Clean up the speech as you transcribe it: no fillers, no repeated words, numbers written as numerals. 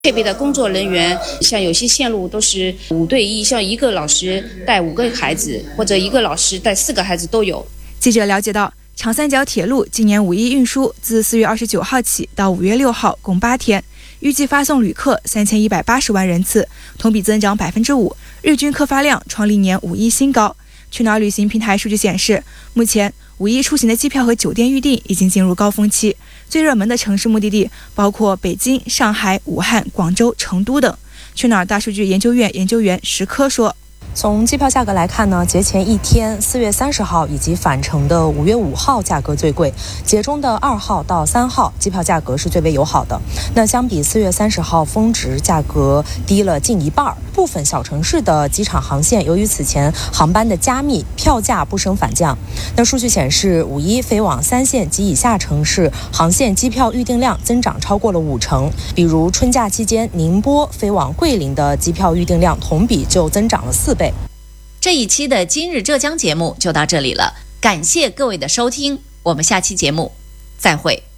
配备的工作人员，像有些线路都是5对1，像一个老师带5个孩子，或者一个老师带4个孩子都有。 记者了解到，长三角铁路今年5一运输自4月29号起到5月6号共8天，预计发送旅客3180万人次，同比增长5%，日均客发量创历年5一新高。去哪儿旅行平台数据显示，目前5一出行的机票和酒店预订已经进入高峰期，最热门的城市目的地包括北京、上海、武汉、广州、成都等。去哪儿大数据研究院研究员石科说， 从机票价格来看呢，节前一天4月30号以及返程的5月5号价格最贵，节中的2号到3号机票价格是最为友好的。那相比4月30号峰值价格低了近一半，部分小城市的机场航线由于此前航班的加密，票价不升反降。那数据显示，5一飞往3线及以下城市航线机票预订量增长超过了50%，比如春假期间宁波飞往桂林的机票预订量同比就增长了4倍。 这一期的今日浙江节目就到这里了，感谢各位的收听，我们下期节目再会。